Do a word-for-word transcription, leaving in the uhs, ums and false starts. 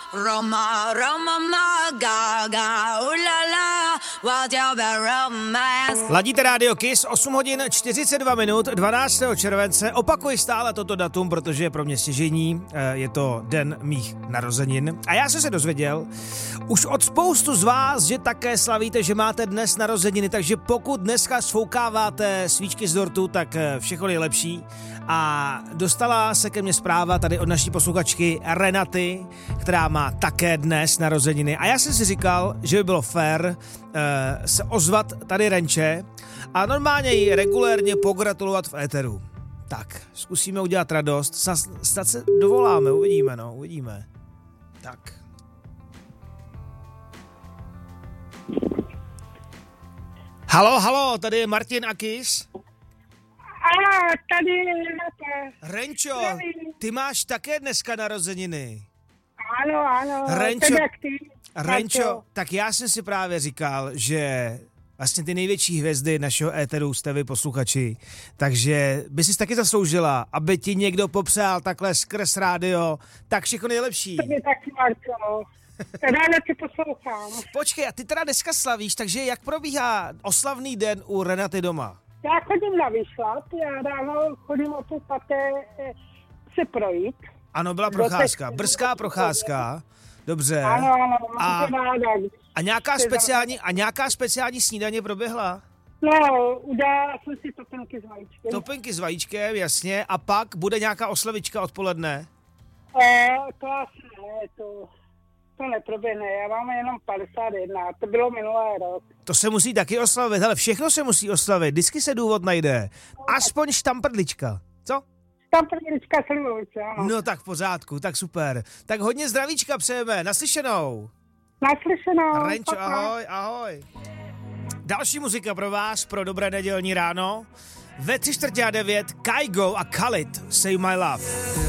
Roma, Roma, ma, ga, ga, ulala, whatever romance. Ladíte rádio Kiss, osm hodin čtyřicet dva minut, dvanáctého července. Opakuji stále toto datum, protože je pro mě stěžení. Je to den mých narozenin. A já jsem se dozvěděl už od spoustu z vás, že také slavíte, že máte dnes narozeniny, takže pokud dneska sfoukáváte svíčky z dortu, tak všechno nejlepší. A dostala se ke mně zpráva tady od naší posluchačky Renaty, která má také dnes narozeniny. A já jsem si říkal, že by bylo fér uh, se ozvat tady Renče a normálně ji regulérně pogratulovat v éteru. Tak, zkusíme udělat radost. Snad se dovoláme, uvidíme, no, uvidíme. Tak. Halo, halo, tady je Martin a Kiss. Ano, tady je Renata. Renčo, ty máš také dneska narozeniny. Ano, ano. Renčo, jak ty. Renčo, tak já jsem si právě říkal, že vlastně ty největší hvězdy našeho éteru jste vy posluchači, takže by si taky zasloužila, aby ti někdo popřál takhle skrz rádio, tak všechno nejlepší. To je taky, Marko. Ráda tě poslouchám. Počkej, a ty teda dneska slavíš, takže jak probíhá oslavný den u Renaty doma? Já chodím na vyšlap, já ráno chodím o půl paté se projít. Ano, byla procházka, brzká procházka, dobře. Ano, ano, mám a, to ráda. A nějaká speciální, a nějaká speciální snídaně proběhla? No, udělala jsem si topinky s vajíčkem. Topinky s vajíčkem, jasně, a pak bude nějaká oslavička odpoledne? E, to asi ne, to... To neproběhne, já mám jenom padesát jedna, to bylo minulý rok. To se musí taky oslavit, hele, všechno se musí oslavit, vždycky se důvod najde. Aspoň štamprdlička, co? Štamprdlička slivovice, ano. No tak v pořádku, tak super. Tak hodně zdravíčka přejeme, naslyšenou. Naslyšenou. Renčo, ahoj, ahoj. Další muzika pro vás, pro dobré nedělní ráno. Ve tři čtvrtě a devět Kygo a Khalid, Save My Love.